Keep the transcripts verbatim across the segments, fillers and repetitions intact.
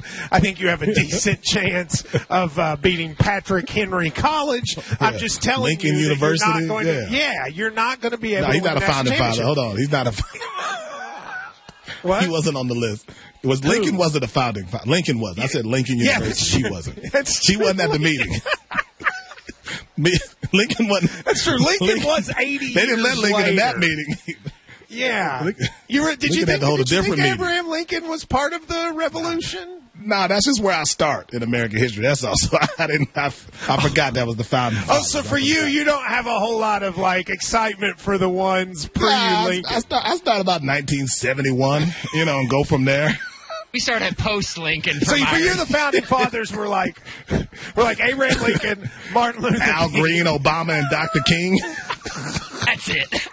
I think you have a decent chance of uh, beating Patrick Henry College. I'm just telling Lincoln you, University. That you're not going yeah. to, yeah, you're not going to be able. No, to he's win not a founding father. Hold on, he's not a. What? He wasn't on the list. It was Lincoln Who? wasn't a founding father. Lincoln was. I said Lincoln University. Yeah, she wasn't. That's she wasn't at the meeting. Me, Lincoln wasn't. That's true. Lincoln, Lincoln was eighty. They didn't years let Lincoln later. in that meeting. Yeah. You were, did Lincoln you think, had to hold did a you different think meeting. Abraham Lincoln was part of the Revolution? Nah, that's just where I start in American history. That's all. So I didn't. I, I forgot that was the founding. Oh, so for you, you don't have a whole lot of like excitement for the ones pre-Lincoln. Nah, I, I, start, I started about nineteen seventy-one, you know, and go from there. We started post-Lincoln. So for you, the founding fathers were like, were like Abraham Lincoln, Martin Luther King, Al Green, Obama, and Doctor King. That's it.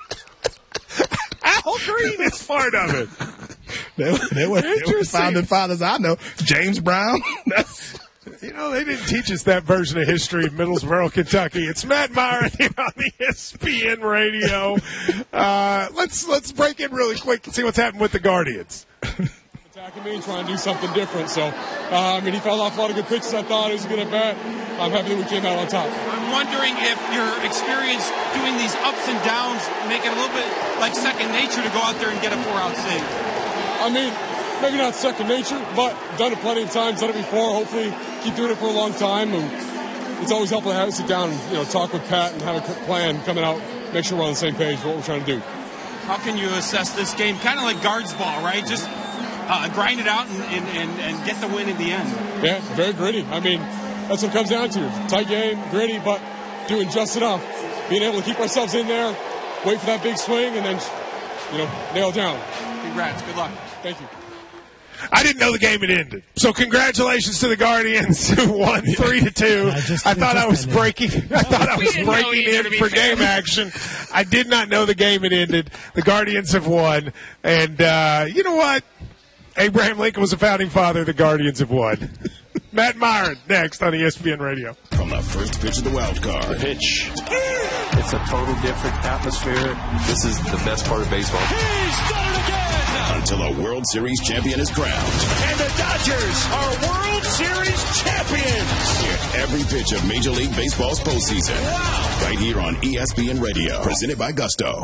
Al Green is part of it. They, they, were, they were the founding fathers I know. James Brown. That's, you know, they didn't teach us that version of history in Middlesboro, Kentucky. It's Matt Meyer here on the E S P N radio. Uh, let's let's break in really quick and see what's happened with the Guardians. Attacking me and trying to do something different. So, uh, I mean, he fell off a lot of good pitches. I thought he was good at bat. I'm happy that we came out on top. I'm wondering if your experience doing these ups and downs make it a little bit like second nature to go out there and get a four-out save. I mean, maybe not second nature, but done it plenty of times, done it before. Hopefully, keep doing it for a long time. And it's always helpful to have sit down and, you know, talk with Pat and have a plan coming out, make sure we're on the same page for what we're trying to do. How can you assess this game? Kind of like guards ball, right? Just uh, grind it out and, and, and, and get the win in the end. Yeah, very gritty. I mean, that's what it comes down to. Tight game, gritty, but doing just enough. Being able to keep ourselves in there, wait for that big swing, and then, you know, nail it down. Congrats. Good luck. Thank you. I didn't know the game had ended. So congratulations to the Guardians who won three to two. I, just, I thought I was breaking I thought I was breaking in for game action. I did not know the game had ended. The Guardians have won. And uh, you know what? Abraham Lincoln was a founding father. The Guardians have won. Matt Meyer next on E S P N Radio. From the first pitch of the wild card. The pitch. It's a total different atmosphere. This is the best part of baseball. He's done it again! Until a World Series champion is crowned. And the Dodgers are World Series champions! Hear every pitch of Major League Baseball's postseason. Wow! Right here on E S P N Radio. Presented by Gusto.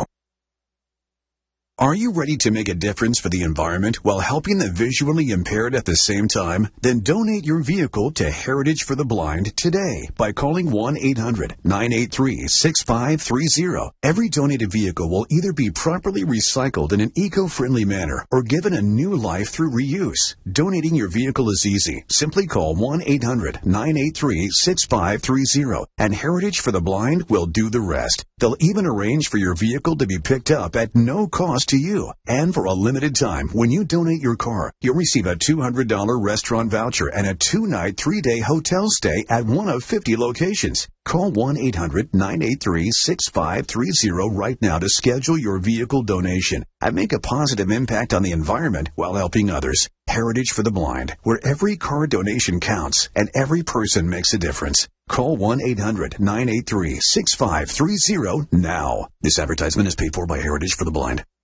Are you ready to make a difference for the environment while helping the visually impaired at the same time? Then donate your vehicle to Heritage for the Blind today by calling one eight hundred nine eight three six five three zero. Every donated vehicle will either be properly recycled in an eco-friendly manner or given a new life through reuse. Donating your vehicle is easy. Simply call one eight hundred nine eight three six five three zero and Heritage for the Blind will do the rest. They'll even arrange for your vehicle to be picked up at no cost to you. And for a limited time, when you donate your car, you'll receive a two hundred dollars restaurant voucher and a two-night, three-day hotel stay at one of fifty locations. Call one eight hundred nine eight three six five three zero right now to schedule your vehicle donation and make a positive impact on the environment while helping others. Heritage for the Blind, where every car donation counts and every person makes a difference. Call one eight hundred nine eight three six five three zero now. This advertisement is paid for by Heritage for the Blind.